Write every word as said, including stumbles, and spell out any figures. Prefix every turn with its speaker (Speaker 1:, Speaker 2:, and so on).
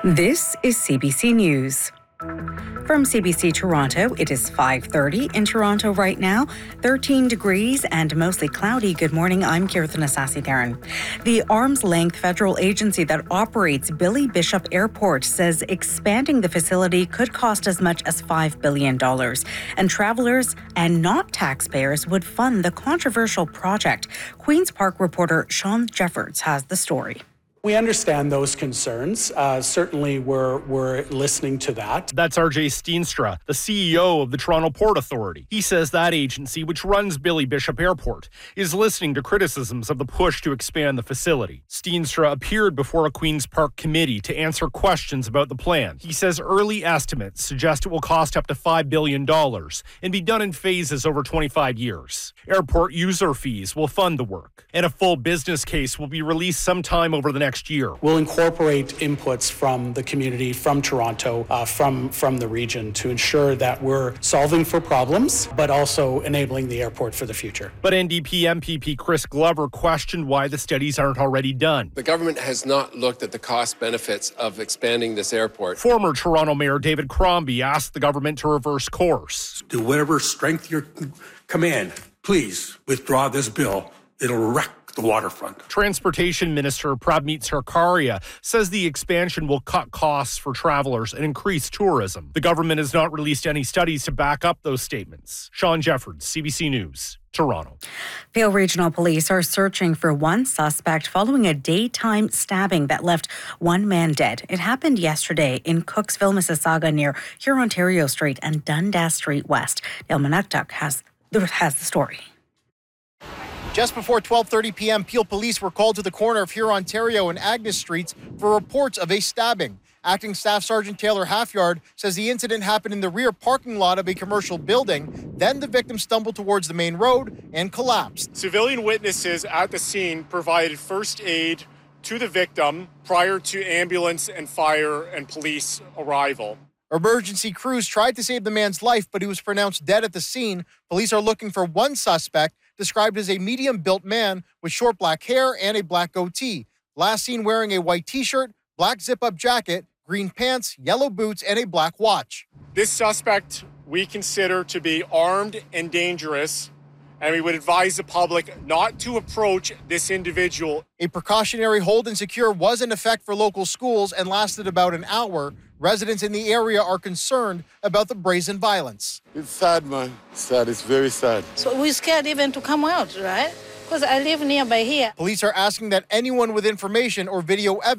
Speaker 1: This is C B C News. From C B C Toronto, it is five thirty in Toronto right now, thirteen degrees and mostly cloudy. Good morning, I'm Kirthan Asasi-Theron. The arm's-length federal agency that operates Billy Bishop Airport says expanding the facility could cost as much as five billion dollars, and travelers and not taxpayers would fund the controversial project. Queen's Park reporter Sean Jeffords has the story.
Speaker 2: We understand those concerns. Uh, certainly, we're we're listening to that.
Speaker 3: That's R J Steenstra, the C E O of the Toronto Port Authority. He says that agency, which runs Billy Bishop Airport, is listening to criticisms of the push to expand the facility. Steenstra appeared before a Queen's Park committee to answer questions about the plan. He says early estimates suggest it will cost up to five billion dollars and be done in phases over twenty-five years. Airport user fees will fund the work, and a full business case will be released sometime over the next year.
Speaker 2: We'll incorporate inputs from the community, from Toronto, uh, from, from the region to ensure that we're solving for problems, but also enabling the airport for the future.
Speaker 3: But N D P M P P Chris Glover questioned why the studies aren't already done.
Speaker 4: The government has not looked at the cost benefits of expanding this airport.
Speaker 3: Former Toronto Mayor David Crombie asked the government to reverse course.
Speaker 5: Do whatever strength you command. Please withdraw this bill. It'll wreck the waterfront.
Speaker 3: Transportation Minister Prabmeet Sarkaria says the expansion will cut costs for travelers and increase tourism. The government has not released any studies to back up those statements. Sean Jeffords, C B C News, Toronto.
Speaker 1: Peel Regional Police are searching for one suspect following a daytime stabbing that left one man dead. It happened yesterday in Cooksville, Mississauga, near Hurontario Street and Dundas Street West. Dale Manuktuk has, has the story.
Speaker 6: Just before twelve thirty p.m., Peel Police were called to the corner of Hurontario and Agnes Streets for reports of a stabbing. Acting Staff Sergeant Taylor Halfyard says the incident happened in the rear parking lot of a commercial building. Then the victim stumbled towards the main road and collapsed.
Speaker 7: Civilian witnesses at the scene provided first aid to the victim prior to ambulance and fire and police arrival.
Speaker 6: Emergency crews tried to save the man's life, but he was pronounced dead at the scene. Police are looking for one suspect, described as a medium-built man with short black hair and a black goatee. Last seen wearing a white t-shirt, black zip-up jacket, green pants, yellow boots, and a black watch.
Speaker 7: This suspect we consider to be armed and dangerous, and we would advise the public not to approach this individual.
Speaker 6: A precautionary hold and secure was in effect for local schools and lasted about an hour. Residents in the area are concerned about the brazen violence.
Speaker 8: It's sad, man. It's sad. It's very sad.
Speaker 9: So we're scared even to come out, right? Because I live nearby here.
Speaker 6: Police are asking that anyone with information or video evidence